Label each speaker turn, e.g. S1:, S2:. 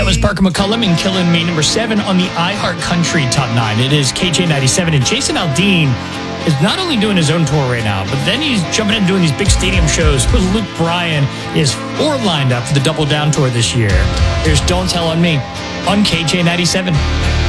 S1: That was Parker McCullum and Killin' Me, number 7 on the iHeart Country Top 9. It is KJ97, and Jason Aldean is not only doing his own tour right now, but then he's jumping in and doing these big stadium shows with Luke Bryan. He has 4 lined up for the Double Down Tour this year. Here's Don't Tell on Me on KJ97.